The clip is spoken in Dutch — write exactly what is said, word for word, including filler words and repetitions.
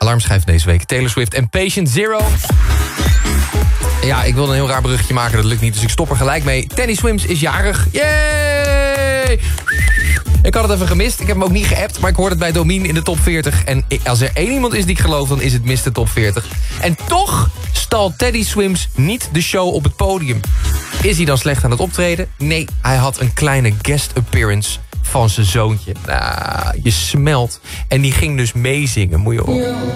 alarmschijf deze week. Taylor Swift en Patient Zero. Ja, ik wilde een heel raar bruggetje maken, dat lukt niet, dus ik stop er gelijk mee. Teddy Swims is jarig. Yay! Ik had het even gemist, ik heb hem ook niet geappt, maar ik hoorde het bij Domien in de top veertig. En als er één iemand is die ik geloof, dan is het mister Top veertig. En toch stal Teddy Swims niet de show op het podium. Is hij dan slecht aan het optreden? Nee, hij had een kleine guest appearance van zijn zoontje. Nou, je smelt. En die ging dus meezingen, moet je op.